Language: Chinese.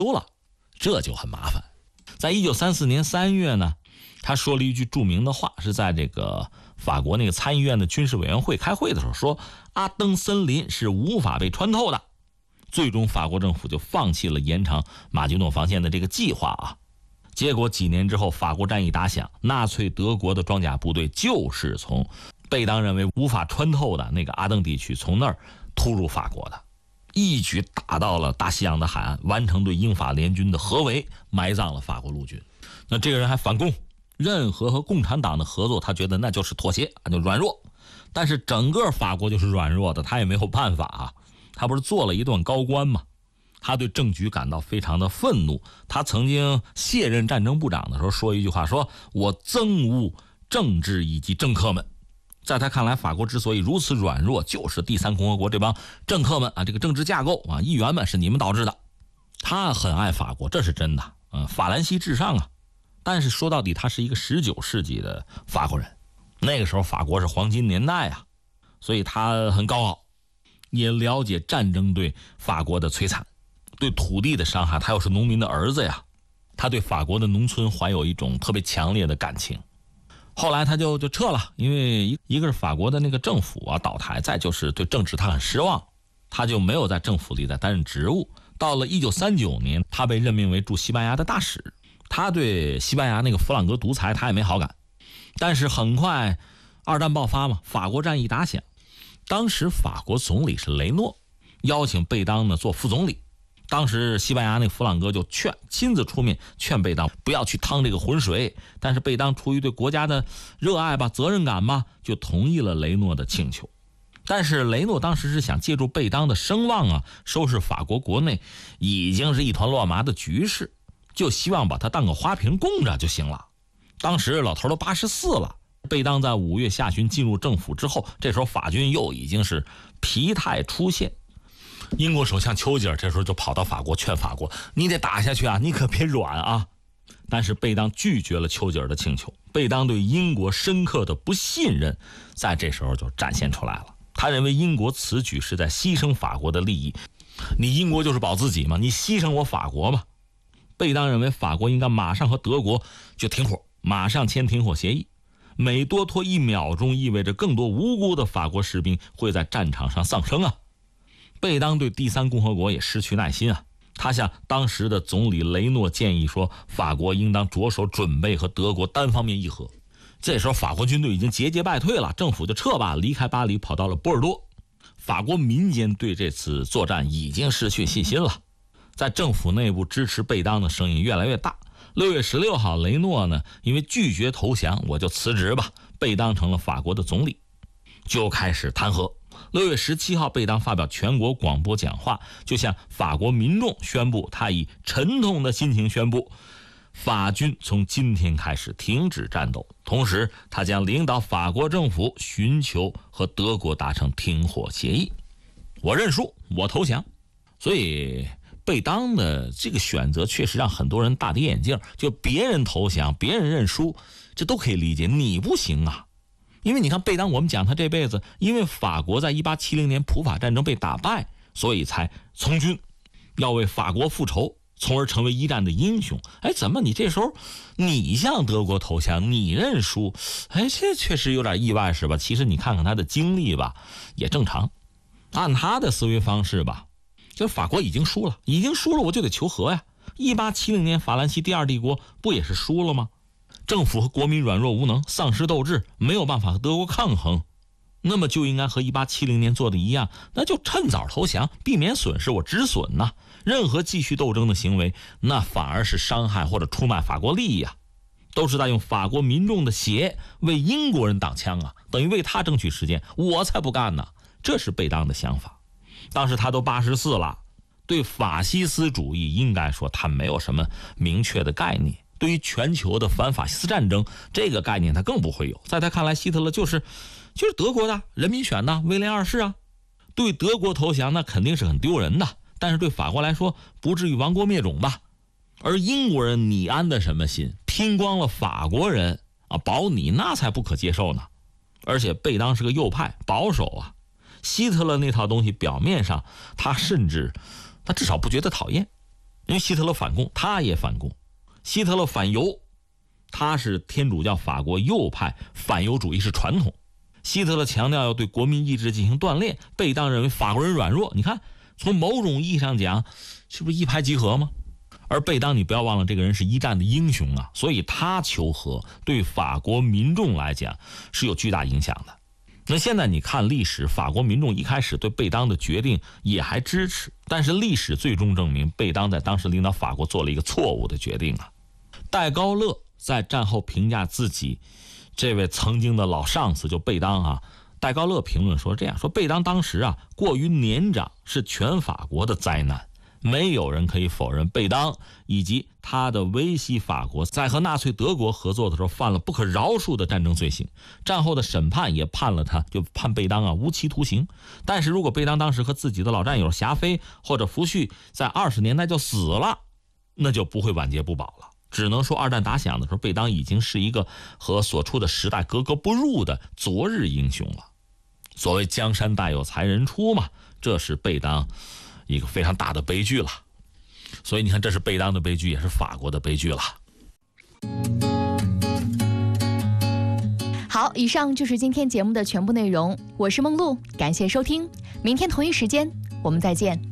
丢了，这就很麻烦。在1934年3月呢，他说了一句著名的话，是在这个法国那个参议院的军事委员会开会的时候说，阿登森林是无法被穿透的。最终法国政府就放弃了延长马吉诺防线的这个计划啊。结果几年之后，法国战役打响，纳粹德国的装甲部队就是从贝当认为无法穿透的那个阿登地区，从那儿突入法国的，一举打到了大西洋的海岸，完成对英法联军的合围，埋葬了法国陆军。那这个人还反共，任何和共产党的合作他觉得那就是妥协，就软弱。但是整个法国就是软弱的，他也没有办法啊。他不是做了一段高官吗？他对政局感到非常的愤怒。他曾经卸任战争部长的时候说一句话，说我憎恶政治以及政客们。在他看来，法国之所以如此软弱，就是第三共和国这帮政客们啊，这个政治架构啊，议员们是你们导致的。他很爱法国，这是真的，法兰西至上啊。但是说到底，他是一个19世纪的法国人，那个时候法国是黄金年代啊，所以他很高傲。也了解战争对法国的摧残，对土地的伤害，他又是农民的儿子呀，他对法国的农村怀有一种特别强烈的感情。后来他就撤了，因为一个是法国的那个政府啊倒台，再就是对政治他很失望，他就没有在政府里再担任职务。到了1939年，他被任命为驻西班牙的大使，他对西班牙那个弗朗哥独裁他也没好感。但是很快二战爆发嘛，法国战役打响，当时法国总理是雷诺，邀请贝当呢做副总理。当时西班牙那弗朗哥就亲自出面劝贝当不要去趟这个浑水，但是贝当出于对国家的热爱吧、责任感吧，就同意了雷诺的请求。但是雷诺当时是想借助贝当的声望啊，收拾法国国内已经是一团乱麻的局势，就希望把他当个花瓶供着就行了。当时老头都84了。贝当在5月下旬进入政府之后，这时候法军又已经是疲态出现。英国首相丘吉尔这时候就跑到法国劝法国，你得打下去啊，你可别软啊。但是贝当拒绝了丘吉尔的请求，贝当对英国深刻的不信任在这时候就展现出来了。他认为英国此举是在牺牲法国的利益，你英国就是保自己嘛，你牺牲我法国嘛。贝当认为法国应该马上和德国就停火，马上签停火协议。每多拖1秒钟，意味着更多无辜的法国士兵会在战场上丧生啊！贝当对第三共和国也失去耐心啊！他向当时的总理雷诺建议说，法国应当着手准备和德国单方面议和。这时候法国军队已经节节败退了，政府就撤吧，离开巴黎跑到了波尔多。法国民间对这次作战已经失去信心了，在政府内部支持贝当的声音越来越大。6月16号，雷诺呢因为拒绝投降，我就辞职吧，贝当成了法国的总理，就开始弹劾。6月17号，贝当发表全国广播讲话，就向法国民众宣布，他以沉痛的心情宣布，法军从今天开始停止战斗，同时他将领导法国政府寻求和德国达成停火协议。我认输，我投降。所以贝当的这个选择确实让很多人大跌眼镜，就别人投降，别人认输，这都可以理解，你不行啊。因为你看贝当，我们讲他这辈子因为法国在1870年普法战争被打败，所以才从军，要为法国复仇，从而成为一战的英雄。怎么你这时候你向德国投降，你认输，这确实有点意外是吧？其实你看看他的经历吧，也正常。按他的思维方式吧，就法国已经输了，我就得求和呀。1870年法兰西第二帝国不也是输了吗？政府和国民软弱无能，丧失斗志，没有办法和德国抗衡，那么就应该和1870年做的一样，那就趁早投降，避免损失，我止损呐。任何继续斗争的行为，那反而是伤害或者出卖法国利益啊，都是在用法国民众的血为英国人挡枪啊，等于为他争取时间，我才不干呢。这是贝当的想法。当时他都84了，对法西斯主义应该说他没有什么明确的概念，对于全球的反法西斯战争这个概念他更不会有。在他看来，希特勒就是德国的人民选的威廉二世啊，对德国投降那肯定是很丢人的，但是对法国来说不至于亡国灭种吧。而英国人你安的什么心，拼光了法国人啊保你，那才不可接受呢。而且贝当是个右派保守啊，希特勒那套东西表面上他至少不觉得讨厌， 因为希特勒反共，他也反共。希特勒反犹，他是天主教法国右派，反犹主义是传统。希特勒强调要对国民意志进行锻炼，贝当认为法国人软弱。你看，从某种意义上讲，是不是一拍即合吗？而贝当，你不要忘了，这个人是一战的英雄啊，所以他求和对法国民众来讲是有巨大影响的。那现在你看历史，法国民众一开始对贝当的决定也还支持，但是历史最终证明，贝当在当时领导法国做了一个错误的决定啊。戴高乐在战后评价自己这位曾经的老上司就贝当啊，戴高乐评论说这样说：贝当当时啊过于年长，是全法国的灾难。没有人可以否认贝当以及他的维希法国在和纳粹德国合作的时候犯了不可饶恕的战争罪行，战后的审判也判了他，就判贝当啊无期徒刑。但是如果贝当当时和自己的老战友霞飞或者福煦在20年代就死了，那就不会晚节不保了。只能说二战打响的时候，贝当已经是一个和所处的时代格格不入的昨日英雄了。所谓江山代有才人出嘛，这是贝当一个非常大的悲剧了。所以你看，这是贝当的悲剧，也是法国的悲剧了。 好，以上就是今天节目的全部内容，我是梦露，感谢收听，明天同一时间我们再见。